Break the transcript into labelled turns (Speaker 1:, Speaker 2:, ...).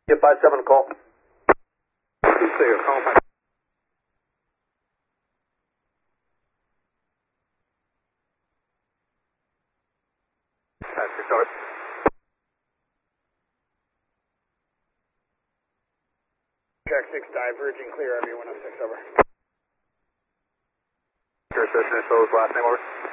Speaker 1: Get 5-7 call.
Speaker 2: Call back.
Speaker 3: Track 6 diverging, clear RV 106, over.
Speaker 2: Your assistant, last name, over.